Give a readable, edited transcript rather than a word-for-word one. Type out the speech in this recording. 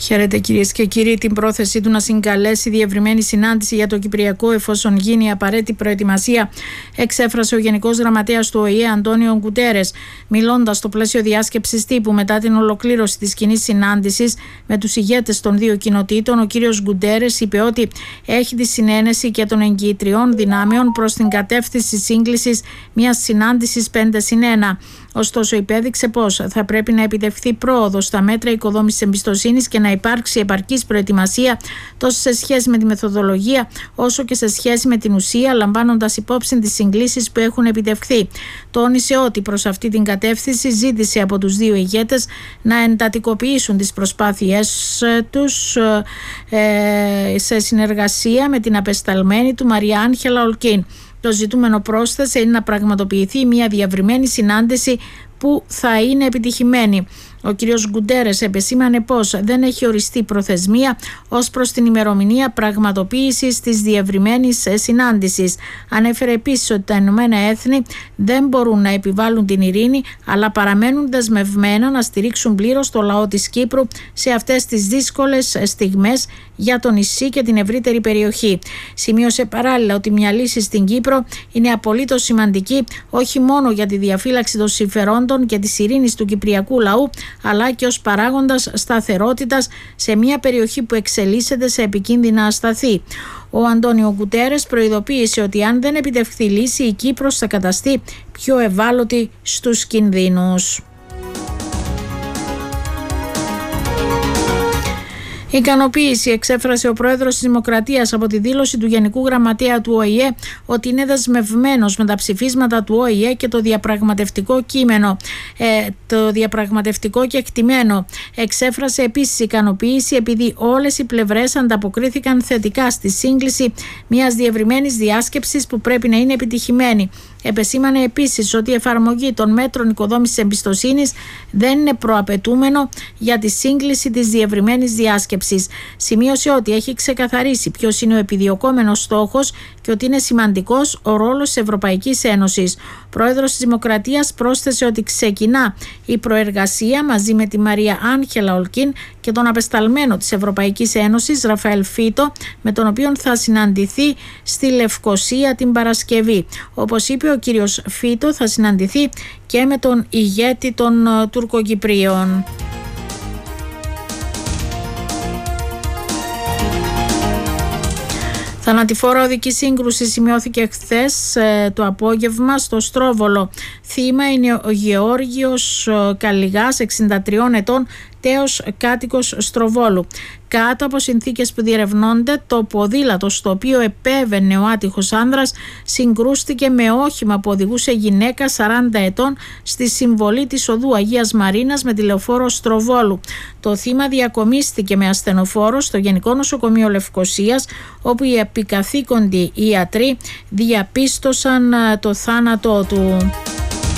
Χαίρετε κυρίες και κύριοι. Την πρόθεσή του να συγκαλέσει διευρυμένη συνάντηση για το Κυπριακό εφόσον γίνει η απαραίτητη προετοιμασία εξέφρασε ο Γενικός Γραμματέας του ΟΗΕ Αντώνιο Γκουτέρες, μιλώντας στο πλαίσιο διάσκεψης τύπου μετά την ολοκλήρωση της κοινής συνάντησης με τους ηγέτες των δύο κοινοτήτων. Ο κύριος Γκουτέρες είπε ότι έχει τη συνένεση και των εγκύτριων δυνάμεων προς την κατεύθυνση σύγκλησης μιας συνάντησης 5+1. Ωστόσο, υπέδειξε πως θα πρέπει να επιτευχθεί πρόοδος στα μέτρα οικοδόμησης εμπιστοσύνης και να υπάρξει επαρκής προετοιμασία τόσο σε σχέση με τη μεθοδολογία όσο και σε σχέση με την ουσία, λαμβάνοντας υπόψη τις συγκλήσεις που έχουν επιτευχθεί. Τόνισε ότι προς αυτή την κατεύθυνση ζήτησε από τους δύο ηγέτες να εντατικοποιήσουν τις προσπάθειές τους σε συνεργασία με την απεσταλμένη του Μαρία Άγχελα Ολκίν. Το ζητούμενο, πρόσθεσε, είναι να πραγματοποιηθεί μια διευρυμένη συνάντηση που θα είναι επιτυχημένη. Ο κ. Γκουτέρες επεσήμανε πως δεν έχει οριστεί προθεσμία ως προς την ημερομηνία πραγματοποίησης της διευρυμένης συνάντησης. Ανέφερε επίσης ότι τα Ηνωμένα Έθνη δεν μπορούν να επιβάλλουν την ειρήνη, αλλά παραμένουν δεσμευμένα να στηρίξουν πλήρως το λαό της Κύπρου σε αυτές τις δύσκολες στιγμές για το νησί και την ευρύτερη περιοχή. Σημείωσε παράλληλα ότι μια λύση στην Κύπρο είναι απολύτως σημαντική όχι μόνο για τη διαφύλαξη των συμφερόντων και της ειρήνης του κυπριακού λαού, αλλά και ως παράγοντας σταθερότητας σε μια περιοχή που εξελίσσεται σε επικίνδυνα ασταθή. Ο Αντώνιο Γκουτέρες προειδοποίησε ότι αν δεν επιτευχθεί λύση, η Κύπρος θα καταστεί πιο ευάλωτη στους κινδύνους. Ικανοποίηση εξέφρασε ο πρόεδρος της Δημοκρατίας από τη δήλωση του Γενικού Γραμματέα του ΟΗΕ ότι είναι δεσμευμένος με τα ψηφίσματα του ΟΗΕ και το διαπραγματευτικό κείμενο, το διαπραγματευτικό κεκτημένο. Εξέφρασε επίσης ικανοποίηση επειδή όλες οι πλευρές ανταποκρίθηκαν θετικά στη σύγκληση μιας διευρυμένης διάσκεψης που πρέπει να είναι επιτυχημένη. Επεσήμανε επίσης ότι η εφαρμογή των μέτρων οικοδόμησης εμπιστοσύνης δεν είναι προαπαιτούμενο για τη σύγκληση της διευρυμένης διάσκεψης. Σημείωσε ότι έχει ξεκαθαρίσει ποιος είναι ο επιδιωκόμενος στόχος και ότι είναι σημαντικός ο ρόλος της Ευρωπαϊκής Ένωσης. Ο πρόεδρος της Δημοκρατίας πρόσθεσε ότι ξεκινά η προεργασία μαζί με τη Μαρία Άγχελα Ολκίν και τον απεσταλμένο της Ευρωπαϊκής Ένωσης Ραφαέλ Φίτο, με τον οποίο θα συναντηθεί στη Λευκοσία την Παρασκευή. Όπως είπε ο κύριος Φίτο, θα συναντηθεί και με τον ηγέτη των Τουρκοκυπρίων. Θανατηφόρα οδική σύγκρουση σημειώθηκε χθες το απόγευμα στο Στρόβολο. Θύμα είναι ο Γεώργιος Καλιγάς, 63 ετών, τέος κάτοικος Στροβόλου. Κάτω από συνθήκες που διερευνώνται, το ποδήλατο στο οποίο επέβαινε ο άτυχος άνδρας συγκρούστηκε με όχημα που οδηγούσε γυναίκα 40 ετών στη συμβολή της οδού Αγίας Μαρίνας με τη λεωφόρο Στροβόλου. Το θύμα διακομίστηκε με ασθενοφόρο στο Γενικό Νοσοκομείο Λευκοσίας, όπου οι επικαθήκοντοι ιατροί διαπίστωσαν το θάνατό του.